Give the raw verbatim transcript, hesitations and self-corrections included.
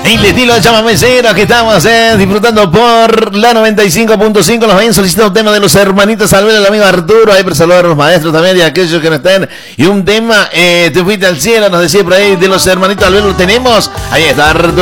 En el estilo de Llámame Cero, que estamos eh, disfrutando por la noventa y cinco punto cinco. Nos habían solicitado un tema de los hermanitos Alvelo, el amigo Arturo. Ahí para saludar a los maestros también y a aquellos que no estén. Y un tema, eh, Te fuiste al cielo, nos decía por ahí, de los hermanitos Alvelo. Lo tenemos. Ahí está Arturo.